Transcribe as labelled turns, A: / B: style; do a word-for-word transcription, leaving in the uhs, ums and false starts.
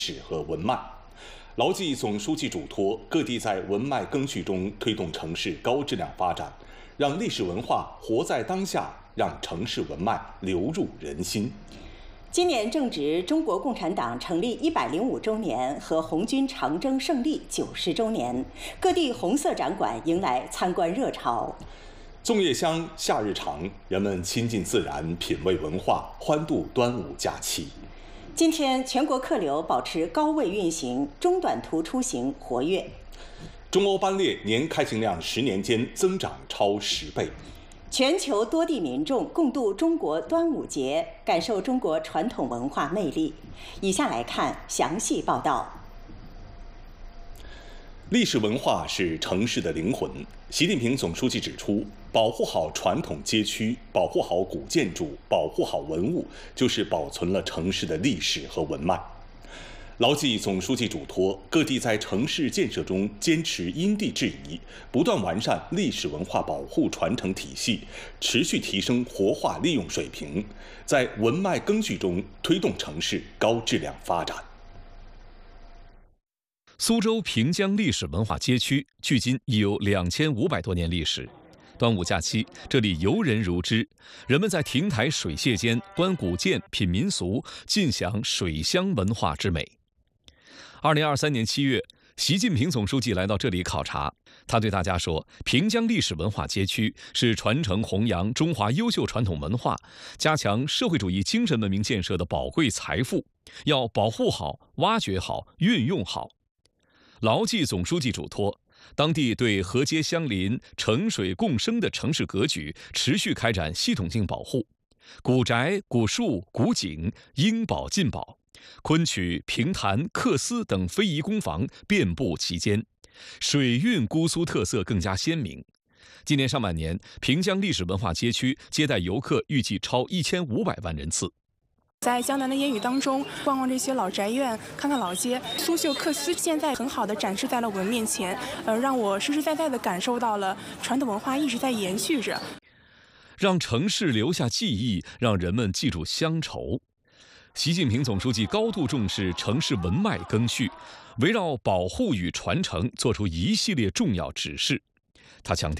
A: 史和文脉。牢记总书记嘱托，各地在文脉赓续中推动城市高质量发展，让历史文化活在当下，让城市文脉流入人心。
B: 今年正值中国共产党成立一百零五周年和红军长征胜利九十周年，各地红色展馆迎来参观热潮。
A: 粽叶香，夏日长，人们亲近自然，品味文化，欢度端午假期。
B: 今天，全国客流保持高位运行，中短途出行活跃。
A: 中欧班列年开行量十年间增长超十倍。
B: 全球多地民众共度中国端午节，感受中国传统文化魅力。以下来看详细报道。
A: 历史文化是城市的灵魂。习近平总书记指出，保护好传统街区，保护好古建筑，保护好文物，就是保存了城市的历史和文脉。牢记总书记嘱托，各地在城市建设中坚持因地制宜，不断完善历史文化保护传承体系，持续提升活化利用水平，在文脉赓续中推动城市高质量发展。
C: 苏州平江历史文化街区距今已有两千五百多年历史。端午假期，这里游人如织，人们在亭台水榭间观古建、品民俗，尽享水乡文化之美。二零二三年七月，习近平总书记来到这里考察，他对大家说：“平江历史文化街区是传承弘扬中华优秀传统文化、加强社会主义精神文明建设的宝贵财富，要保护好、挖掘好、运用好。”牢记总书记嘱托，当地对河街相邻、城水共生的城市格局持续开展系统性保护，古宅、古树、古井应保尽保，昆曲、评弹、缂丝等非遗工坊遍布其间，水韵姑苏特色更加鲜明。今年上半年，平江历史文化街区接待游客预计超一千五百万人次。
D: 在江南的烟雨当中，逛逛这些老宅院，看看老街，苏绣缂丝现在很好的展示在了我们面前，呃，让我实实在在的感受到了传统文化一直在延续着，
C: 让城市留下记忆，让人们记住乡愁。习近平总书记高度重视城市文脉赓续，围绕保护与传承作出一系列重要指示。他强调，